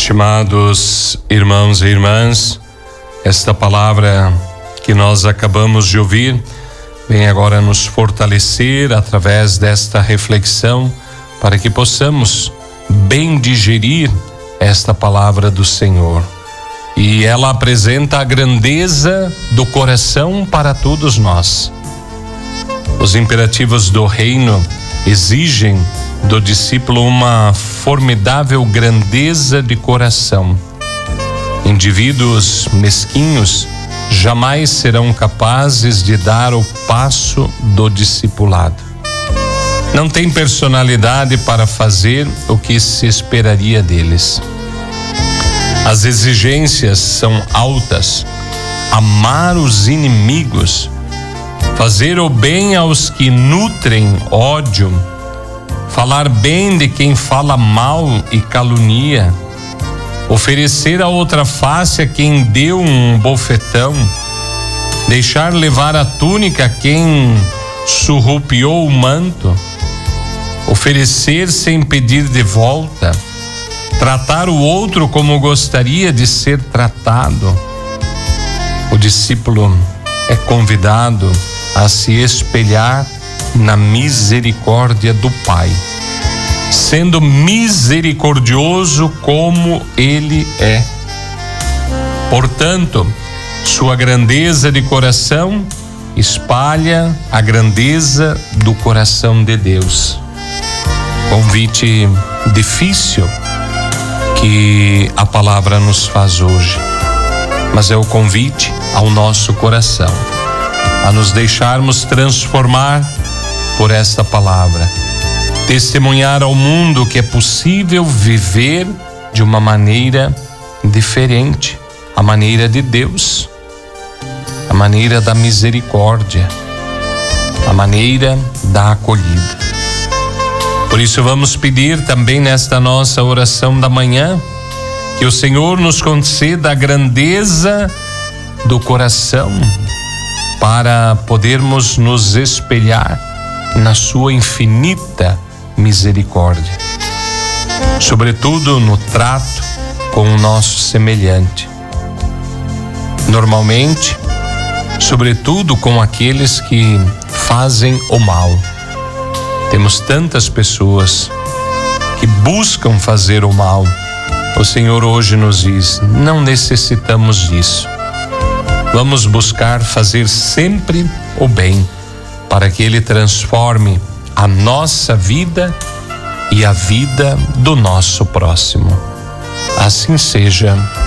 Estimados irmãos e irmãs, esta palavra que nós acabamos de ouvir vem agora nos fortalecer através desta reflexão para que possamos bem digerir esta palavra do Senhor. E ela apresenta a grandeza do coração para todos nós. Os imperativos do reino exigem do discípulo uma formidável grandeza de coração. Indivíduos mesquinhos jamais serão capazes de dar o passo do discipulado. Não têm personalidade para fazer o que se esperaria deles. As exigências são altas. Amar os inimigos, fazer o bem aos que nutrem ódio, falar bem de quem fala mal e calunia, oferecer a outra face a quem deu um bofetão, deixar levar a túnica a quem surrupiou o manto, oferecer sem pedir de volta, tratar o outro como gostaria de ser tratado. O discípulo é convidado a se espelhar na misericórdia do Pai, sendo misericordioso como Ele é. Portanto, sua grandeza de coração espalha a grandeza do coração de Deus. Convite difícil que a palavra nos faz hoje, mas é o convite ao nosso coração, a nos deixarmos transformar por esta palavra, testemunhar ao mundo que é possível viver de uma maneira diferente, a maneira de Deus, a maneira da misericórdia, a maneira da acolhida. Por isso vamos pedir também nesta nossa oração da manhã que o Senhor nos conceda a grandeza do coração para podermos nos espelhar na sua infinita misericórdia, sobretudo no trato com o nosso semelhante. Normalmente, sobretudo com aqueles que fazem o mal. Temos tantas pessoas que buscam fazer o mal. O Senhor hoje nos diz: não necessitamos disso. Vamos buscar fazer sempre o bem, para que Ele transforme a nossa vida e a vida do nosso próximo. Assim seja.